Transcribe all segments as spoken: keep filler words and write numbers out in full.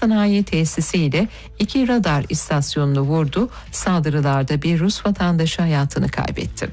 sanayi tesisi ile iki radar istasyonunu vurdu. Saldırılarda bir Rus vatandaşı hayatını kaybetti.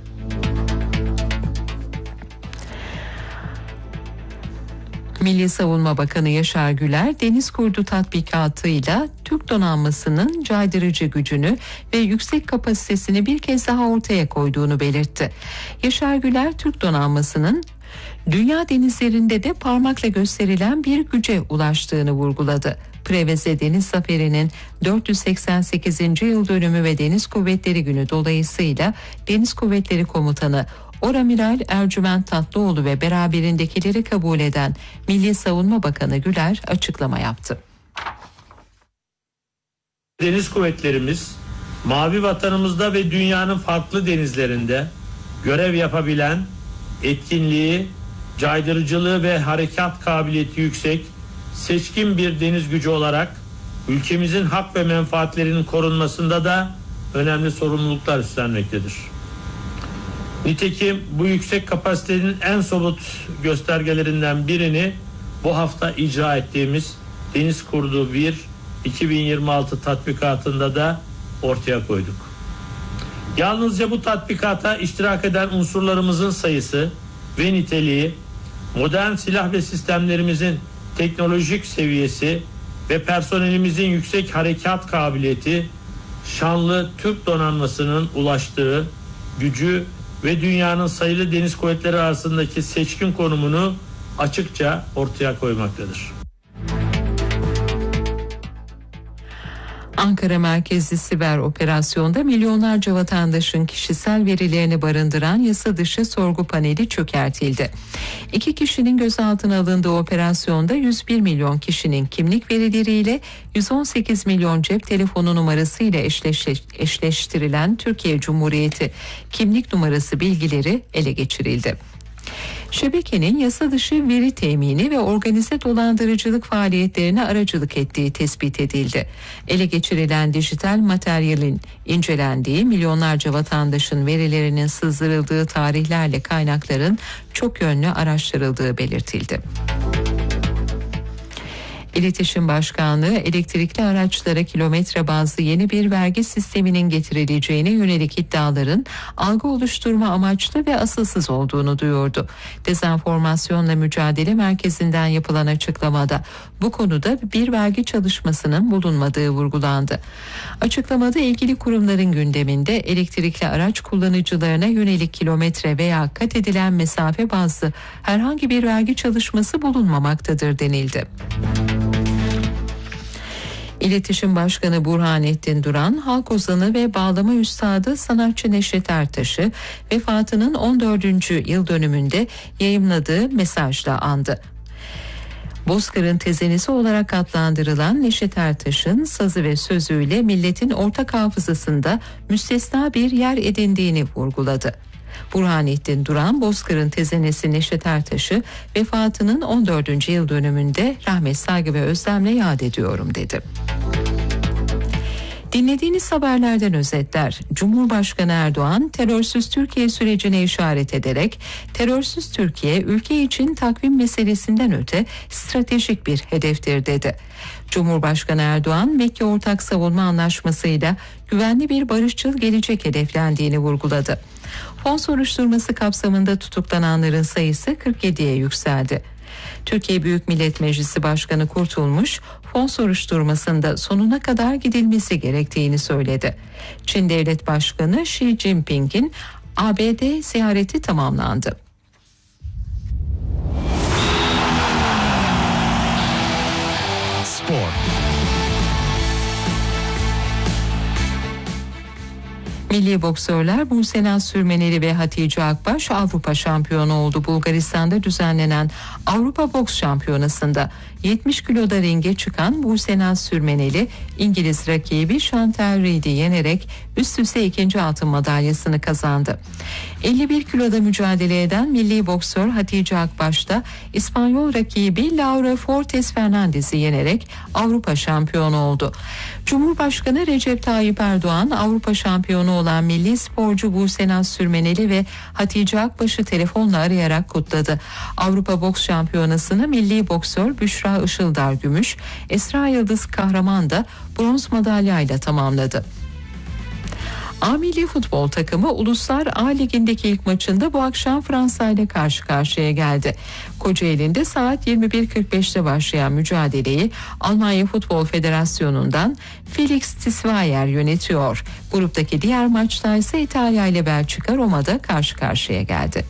Milli Savunma Bakanı Yaşar Güler, Deniz Kurdu tatbikatıyla Türk donanmasının caydırıcı gücünü ve yüksek kapasitesini bir kez daha ortaya koyduğunu belirtti. Yaşar Güler, Türk donanmasının dünya denizlerinde de parmakla gösterilen bir güce ulaştığını vurguladı. Preveze Deniz Zaferi'nin dört yüz seksen sekizinci yıl dönümü ve Deniz Kuvvetleri Günü dolayısıyla Deniz Kuvvetleri Komutanı Oramiral Ercüment Tatlıoğlu ve beraberindekileri kabul eden Milli Savunma Bakanı Güler açıklama yaptı. Deniz kuvvetlerimiz mavi vatanımızda ve dünyanın farklı denizlerinde görev yapabilen, etkinliği, caydırıcılığı ve harekat kabiliyeti yüksek, seçkin bir deniz gücü olarak ülkemizin hak ve menfaatlerinin korunmasında da önemli sorumluluklar üstlenmektedir. Nitekim bu yüksek kapasitenin en somut göstergelerinden birini bu hafta icra ettiğimiz Deniz Kurdu bir iki bin yirmi altı tatbikatında da ortaya koyduk. Yalnızca bu tatbikata iştirak eden unsurlarımızın sayısı ve niteliği, modern silah ve sistemlerimizin teknolojik seviyesi ve personelimizin yüksek harekat kabiliyeti, şanlı Türk donanmasının ulaştığı gücü ve dünyanın sayılı deniz kuvvetleri arasındaki seçkin konumunu açıkça ortaya koymaktadır. Ankara merkezli siber operasyonda milyonlarca vatandaşın kişisel verilerini barındıran yasa dışı sorgu paneli çökertildi. İki kişinin gözaltına alındığı operasyonda yüz bir milyon kişinin kimlik verileriyle yüz on sekiz milyon cep telefonu numarası ile eşleş- eşleştirilen Türkiye Cumhuriyeti kimlik numarası bilgileri ele geçirildi. Şebekenin yasa dışı veri temini ve organize dolandırıcılık faaliyetlerine aracılık ettiği tespit edildi. Ele geçirilen dijital materyalin incelendiği, milyonlarca vatandaşın verilerinin sızdırıldığı tarihlerle kaynakların çok yönlü araştırıldığı belirtildi. İletişim Başkanlığı, elektrikli araçlara kilometre bazlı yeni bir vergi sisteminin getirileceğine yönelik iddiaların algı oluşturma amaçlı ve asılsız olduğunu duyurdu. Dezenformasyonla Mücadele Merkezi'nden yapılan açıklamada bu konuda bir vergi çalışmasının bulunmadığı vurgulandı. Açıklamada ilgili kurumların gündeminde elektrikli araç kullanıcılarına yönelik kilometre veya kat edilen mesafe bazlı herhangi bir vergi çalışması bulunmamaktadır denildi. İletişim Başkanı Burhanettin Duran, halk ozanı ve bağlama üstadı sanatçı Neşet Ertaş'ı vefatının on dördüncü yıl dönümünde yayımladığı mesajla andı. Bozkır'ın tezenisi olarak adlandırılan Neşet Ertaş'ın sazı ve sözüyle milletin ortak hafızasında müstesna bir yer edindiğini vurguladı. Burhanettin Duran, Bozkır'ın tezenesi Neşet Ertaş'ı vefatının on dördüncü yıl dönümünde rahmet, saygı ve özlemle yad ediyorum dedi. Dinlediğiniz haberlerden özetler. Cumhurbaşkanı Erdoğan, terörsüz Türkiye sürecine işaret ederek, terörsüz Türkiye ülke için takvim meselesinden öte stratejik bir hedeftir dedi. Cumhurbaşkanı Erdoğan, Mekke Ortak Savunma Anlaşması'yla güvenli bir barışçıl gelecek hedeflendiğini vurguladı. Fon soruşturması kapsamında tutuklananların sayısı kırk yediye yükseldi. Türkiye Büyük Millet Meclisi Başkanı Kurtulmuş, fon soruşturmasında sonuna kadar gidilmesi gerektiğini söyledi. Çin Devlet Başkanı Xi Jinping'in A B D ziyareti tamamlandı. Spor. Milli boksörler Buse Naz Sürmeneli ve Hatice Akbaş Avrupa şampiyonu oldu. Bulgaristan'da düzenlenen Avrupa Boks Şampiyonası'nda yetmiş kiloda ringe çıkan Buse Naz Sürmeneli, İngiliz rakibi Chantal Reed'i yenerek üst üste ikinci altın madalyasını kazandı. elli bir kiloda mücadele eden milli boksör Hatice Akbaş da İspanyol rakibi Laura Fortes Fernandez'i yenerek Avrupa şampiyonu oldu. Cumhurbaşkanı Recep Tayyip Erdoğan, Avrupa şampiyonu olan milli sporcu Buse Naz Sürmeneli ve Hatice Akbaş'ı telefonla arayarak kutladı. Avrupa Boks Şampiyonası'nı milli boksör Büşra Esra Işıldar gümüş, Esra Yıldız Kahraman da bronz madalyayla tamamladı. A milli futbol takımı Uluslar A Ligi'ndeki ilk maçında bu akşam Fransa ile karşı karşıya geldi. Kocaeli'nde saat yirmi bir kırk beşte başlayan mücadeleyi Almanya Futbol Federasyonu'ndan Felix Tisvayer yönetiyor. Gruptaki diğer maçta ise İtalya ile Belçika Roma'da karşı karşıya geldi.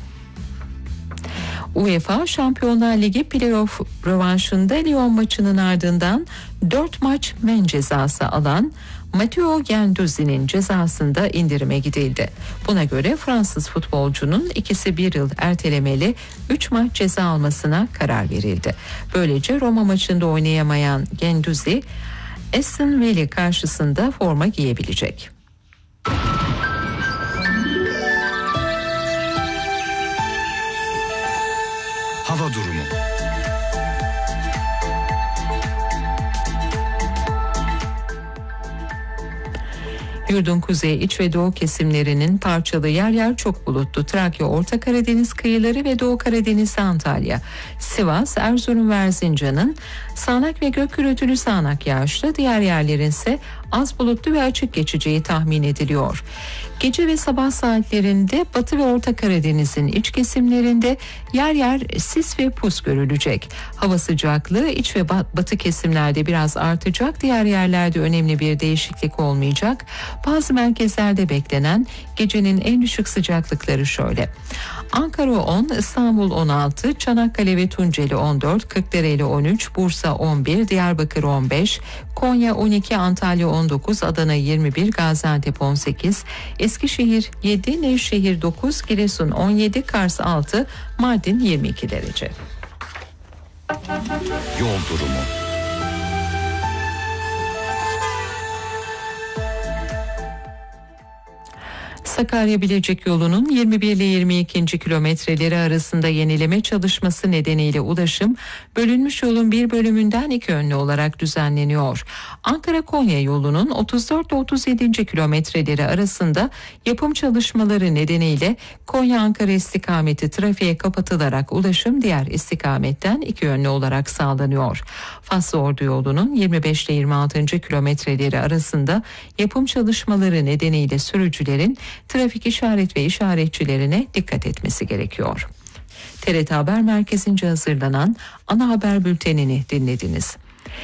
UEFA Şampiyonlar Ligi playoff rövanşında Lyon maçının ardından dört maç men cezası alan Matteo Guendouzi'nin cezasında indirime gidildi. Buna göre Fransız futbolcunun ikisi bir yıl ertelemeli üç maç ceza almasına karar verildi. Böylece Roma maçında oynayamayan Guendouzi, Aston Villa karşısında forma giyebilecek. Hava durumu. Yurdun kuzey, iç ve doğu kesimlerinin parçalı, yer yer çok bulutlu. Trakya, Orta Karadeniz kıyıları ve Doğu Karadeniz, Antalya, Sivas, Erzurum ve Erzincan'ın sağanak ve gök gürültülü sağanak yağışlı, diğer yerlerin ise az bulutlu ve açık geçeceği tahmin ediliyor. Gece ve sabah saatlerinde Batı ve Orta Karadeniz'in iç kesimlerinde yer yer sis ve pus görülecek. Hava sıcaklığı iç ve batı kesimlerde biraz artacak, diğer yerlerde önemli bir değişiklik olmayacak. Bazı merkezlerde beklenen gecenin en düşük sıcaklıkları şöyle: Ankara on, İstanbul on altı, Çanakkale ve Tunceli on dört, Kırklareli on üç, Bursa on bir, Diyarbakır on beş, Konya on iki, Antalya on dokuz, Adana yirmi bir, Gaziantep on sekiz, Eskişehir yedi, Nevşehir dokuz, Giresun on yedi, Kars altı, Mardin yirmi iki derece. Yol durumu. Sakarya-Bilecik yolunun yirmi bir ile yirmi iki. kilometreleri arasında yenileme çalışması nedeniyle ulaşım bölünmüş yolun bir bölümünden iki yönlü olarak düzenleniyor. Ankara-Konya yolunun otuz dört ile otuz yedi. kilometreleri arasında yapım çalışmaları nedeniyle Konya-Ankara istikameti trafiğe kapatılarak ulaşım diğer istikametten iki yönlü olarak sağlanıyor. Faslı-Ordu yolunun yirmi beş ile yirmi altı. kilometreleri arasında yapım çalışmaları nedeniyle sürücülerin trafik işaret ve işaretçilerine dikkat etmesi gerekiyor. T R T Haber Merkezi'nce hazırlanan ana haber bültenini dinlediniz.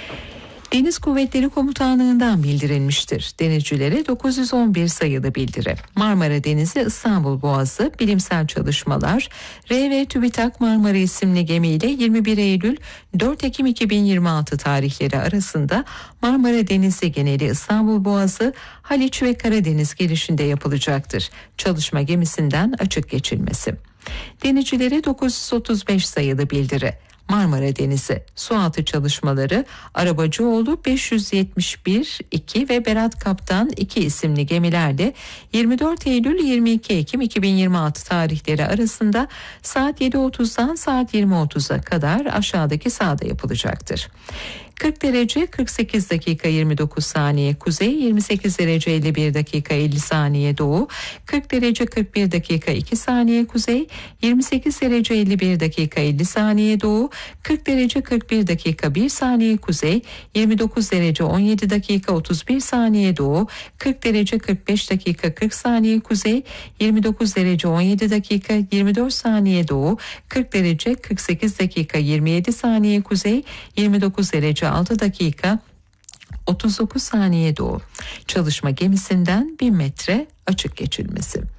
Deniz Kuvvetleri Komutanlığı'ndan bildirilmiştir. Denizcilere dokuz yüz on bir sayılı bildiri. Marmara Denizi İstanbul Boğazı bilimsel çalışmalar R V TÜBİTAK Marmara isimli gemiyle yirmi bir Eylül dört Ekim iki bin yirmi altı tarihleri arasında Marmara Denizi geneli İstanbul Boğazı, Haliç ve Karadeniz girişinde yapılacaktır. Çalışma gemisinden açık geçilmesi. Denizcilere dokuz yüz otuz beş sayılı bildiri. Marmara Denizi sualtı çalışmaları Arabacıoğlu beş yüz yetmiş bir iki ve Berat Kaptan iki isimli gemilerle yirmi dört Eylül yirmi iki Ekim iki bin yirmi altı tarihleri arasında saat yedi otuzdan saat yirmi otuza kadar aşağıdaki sahada yapılacaktır. kırk derece kırk sekiz dakika yirmi dokuz saniye kuzey, yirmi sekiz derece elli bir dakika elli saniye doğu, kırk derece kırk bir dakika iki saniye kuzey, yirmi sekiz derece elli bir dakika elli saniye doğu, kırk derece kırk bir dakika bir saniye kuzey, yirmi dokuz derece on yedi dakika otuz bir saniye doğu, kırk derece kırk beş dakika kırk saniye kuzey, yirmi dokuz derece on yedi dakika yirmi dört saniye doğu, kırk derece kırk sekiz dakika yirmi yedi saniye kuzey, yirmi dokuz derece altı dakika otuz dokuz saniye doğu. Çalışma gemisinden bin metre açık geçilmesi.